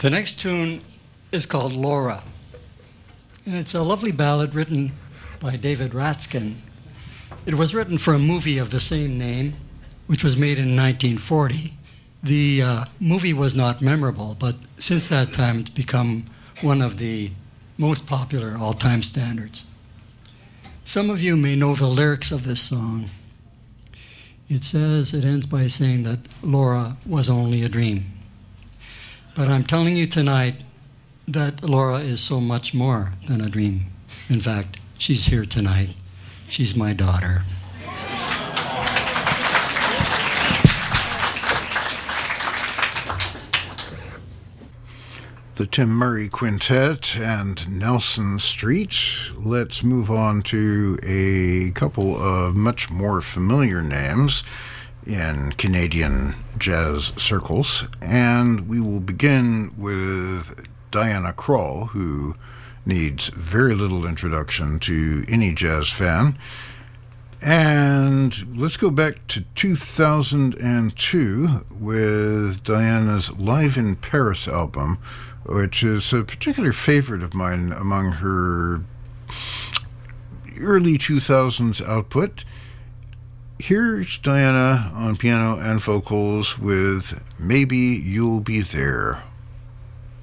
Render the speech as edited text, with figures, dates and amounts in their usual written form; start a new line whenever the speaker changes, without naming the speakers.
The next tune is called Laura, and it's a lovely ballad written by David Ratskin. It was written for a movie of the same name, which was made in 1940. The movie was not memorable, but since that time it's become one of the most popular all-time standards. Some of you may know the lyrics of this song. It ends by saying that Laura was only a dream. But I'm telling you tonight that Laura is so much more than a dream. In fact, she's here tonight. She's my daughter.
The Tim Murray Quintet and Nelson Street. Let's move on to a couple of much more familiar names in Canadian jazz circles, and we will begin with Diana Krall, who needs very little introduction to any jazz fan. And let's go back to 2002 with Diana's Live in Paris album, which is a particular favorite of mine among her early 2000s output. Here's Diana on piano and vocals with Maybe You'll Be There.